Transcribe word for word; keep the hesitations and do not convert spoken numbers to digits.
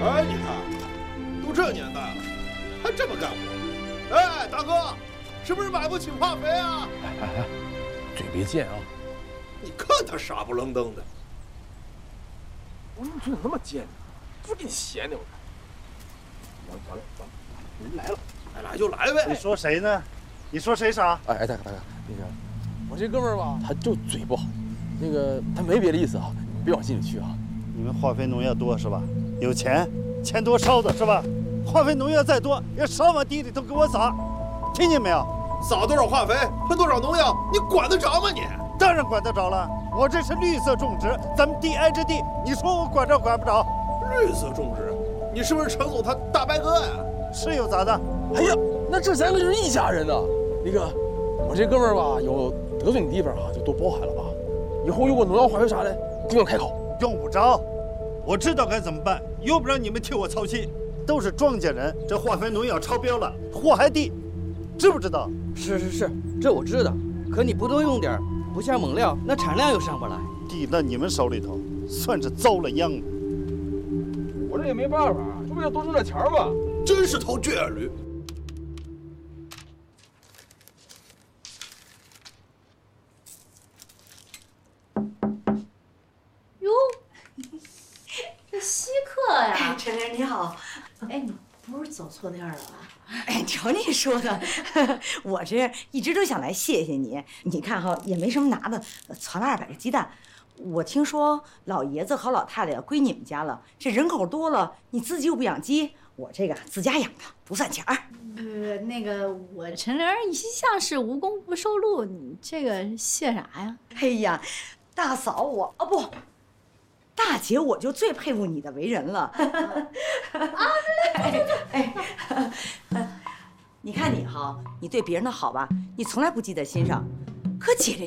哎，你看，都这年代了，还这么干活？哎，大哥，是不是买不起化肥啊？ 哎哎哎，嘴别贱啊！ 你看他傻不愣登的。 我怎么嘴那么贱呢？不是给你闲的我。完完了完了，人来了， 哎，来就来呗。 你说谁呢？你说谁傻？ 哎哎，大哥大哥，那个我这哥们儿吧，他就嘴不好，那个他没别的意思啊，你别往心里去啊。 你们化肥农药多是吧？有钱，钱多烧的是吧？化肥农药再多，要烧往地里头给我撒，听见没有？ 撒多少化肥，喷多少农药，你管得着吗你？ 当然管得着了，我这是绿色种植，咱们地挨着地，你说我管着管不着？ 绿色种植，你是不是程总他大伯哥呀？ 是又咋的？ 哎呀，那这三个就是一家人呐。那个，我这哥们儿吧，有得罪你地方啊，就都包涵了吧。以后有我农药化肥啥的，尽管开口。 用不着，我知道该怎么办，用不着你们替我操心。都是庄稼人，这化肥农药超标了，祸害地，知不知道？ 是是是，这我知道。可你不多用点，不下猛料，那产量又上不来。 地到你们手里头，算是遭了殃了。 我这也没办法，这不要多挣点钱吗？ 真是头倔驴。 哟，这稀客呀！ 哎，陈玲你好。 哎，你不是走错店了吧？ 哎，瞧你说的，我这一直都想来谢谢你。你看哈，也没什么拿的，攒了二百个鸡蛋。我听说老爷子和老太太归你们家了，这人口多了，你自己又不养鸡，我这个自家养的，不算钱儿。 呃，那个我陈玲一向是无功不受禄，你这个谢啥呀？ 哎呀，大嫂我哦不，大姐我就最佩服你的为人了。啊，对对对对，哎，你看你哈，你对别人的好吧，你从来不记在心上，可姐这